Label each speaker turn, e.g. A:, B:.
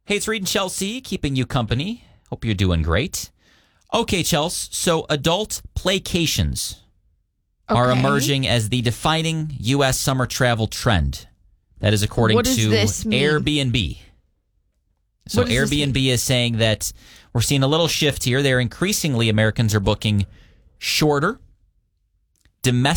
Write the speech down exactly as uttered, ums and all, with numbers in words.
A: Hey, it's Reed and Chelsea, keeping you company. Hope you're doing great. Okay, Chelsea, so adult playcations
B: Okay.
A: are emerging as the defining U S summer travel trend. That is according
B: What does
A: to
B: this mean?
A: Airbnb. So
B: What does this
A: Airbnb is saying that we're seeing a little shift here. They're increasingly, Americans are booking shorter, domestic